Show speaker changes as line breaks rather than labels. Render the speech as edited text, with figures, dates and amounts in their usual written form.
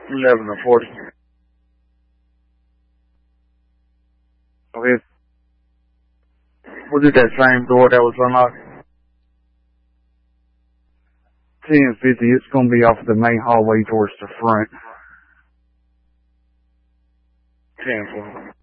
11:40. Okay. Was it that same door that was unlocked? 10:50. It's gonna be off the main hallway towards the front. 10:40.